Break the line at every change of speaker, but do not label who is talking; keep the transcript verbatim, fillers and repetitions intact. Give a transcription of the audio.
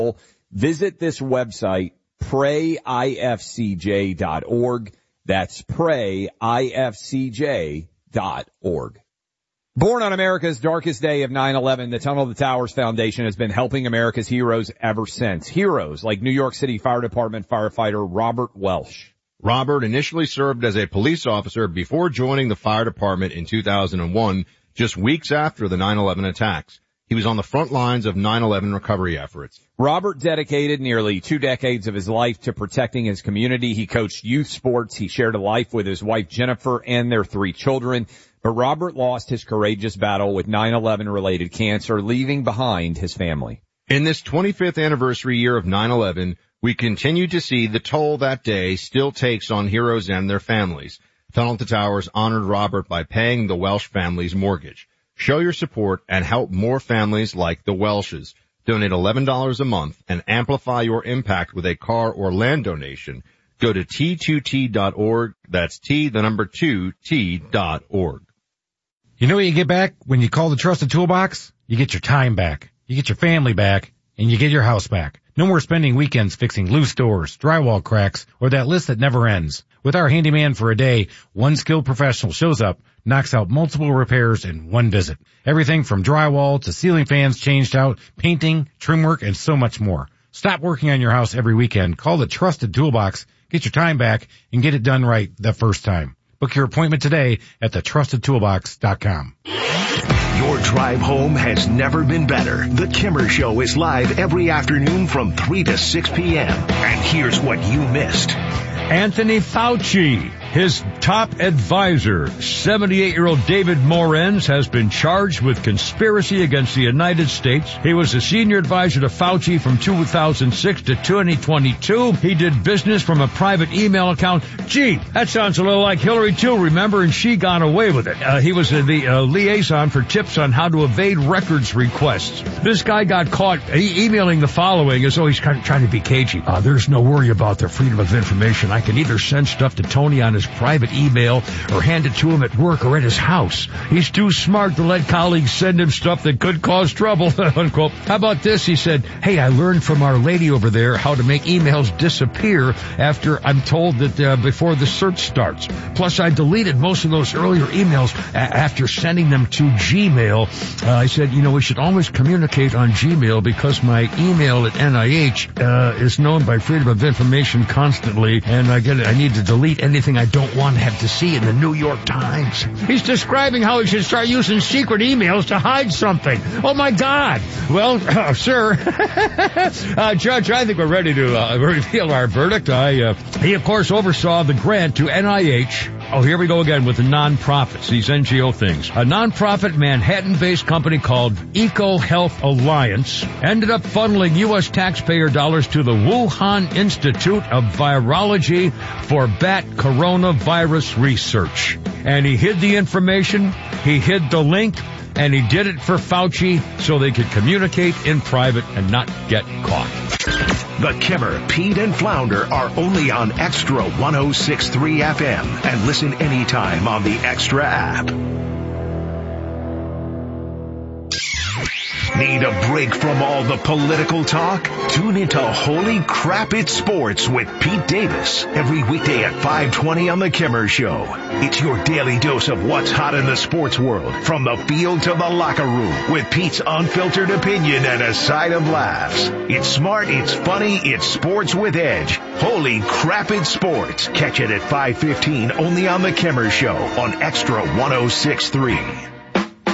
Visit this website, pray I F C J dot org. That's pray I F C J dot org. Born on America's darkest day of nine eleven, the Tunnel to Towers Foundation has been helping America's heroes ever since. Heroes like New York City Fire Department firefighter Robert Welsh.
Robert initially served as a police officer before joining the fire department in two thousand one, just weeks after the nine eleven attacks. He was on the front lines of nine eleven recovery efforts.
Robert dedicated nearly two decades of his life to protecting his community. He coached youth sports. He shared a life with his wife, Jennifer, and their three children. But Robert lost his courageous battle with nine eleven related cancer, leaving behind his family.
In this twenty-fifth anniversary year of nine eleven, we continue to see the toll that day still takes on heroes and their families. Tunnel to Towers honored Robert by paying the Welsh family's mortgage. Show your support and help more families like the Welshes. Donate eleven dollars a month and amplify your impact with a car or land donation. Go to T two T dot org. That's T, the number two, T dot org.
You know what you get back when you call the Trusted Toolbox? You get your time back, you get your family back, and you get your house back. No more spending weekends fixing loose doors, drywall cracks, or that list that never ends. With our handyman for a day, one skilled professional shows up, knocks out multiple repairs in one visit. Everything from drywall to ceiling fans changed out, painting, trim work, and so much more. Stop working on your house every weekend. Call the Trusted Toolbox, get your time back, and get it done right the first time. Book your appointment today at the trusted toolbox dot com.
Your drive home has never been better. The Kimmer Show is live every afternoon from three to six p.m. And here's what you missed.
Anthony Fauci, his top advisor, seventy-eight-year-old David Morenz, has been charged with conspiracy against the United States. He was a senior advisor to Fauci from two thousand six to twenty twenty-two. He did business from a private email account. Gee, that sounds a little like Hillary too, remember? And she got away with it. Uh, he was uh, the uh, liaison for tips on how to evade records requests. This guy got caught e- emailing the following as though he's kind of trying to be cagey. Uh, there's no worry about the freedom of information. I can either send stuff to Tony on his private email or hand it to him at work or at his house. He's too smart to let colleagues send him stuff that could cause trouble, unquote. How about this? He said, hey, I learned from our lady over there how to make emails disappear after I'm told that uh, before the search starts. Plus, I deleted most of those earlier emails a- after sending them to Gmail. Uh, I said, you know, we should always communicate on Gmail because my email at N I H uh, is known by Freedom of Information constantly, and I get it. I need to delete anything I don't want to have to see in the New York Times. He's describing how he should start using secret emails to hide something. Oh, my God. Well, uh, sir, uh, Judge, I think we're ready to uh, reveal our verdict. I, uh, he, of course, oversaw the grant to N I H. Oh, here we go again with the nonprofits, these N G O things. A nonprofit Manhattan-based company called Eco Health Alliance ended up funneling U S taxpayer dollars to the Wuhan Institute of Virology for bat coronavirus research. And he hid the information, he hid the link, and he did it for Fauci so they could communicate in private and not get caught.
The Kimmer, Pete, and Flounder are only on Extra one oh six point three F M and listen anytime on the Extra app. Need a break from all the political talk? Tune into Holy Crap It's Sports with Pete Davis every weekday at five twenty on The Kimmer Show. It's your daily dose of what's hot in the sports world, from the field to the locker room, with Pete's unfiltered opinion and a side of laughs. It's smart, it's funny, it's sports with edge. Holy Crap It's Sports. Catch it at five fifteen only on The Kimmer Show on Extra one oh six point three.